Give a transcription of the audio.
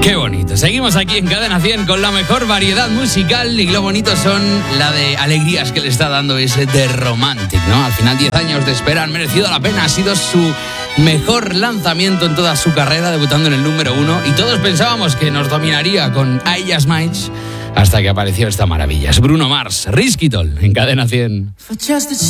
Qué bonito. Seguimos aquí en Cadena 100 con la mejor variedad musical y lo bonito son la de alegrías que le está dando ese The Romantic, ¿no? Al final 10 años de espera han merecido la pena. Ha sido su mejor lanzamiento en toda su carrera, debutando en el número 1 y todos pensábamos que nos dominaría con I Just Might hasta que apareció esta maravilla. Es Bruno Mars, Risky Doll en Cadena 100.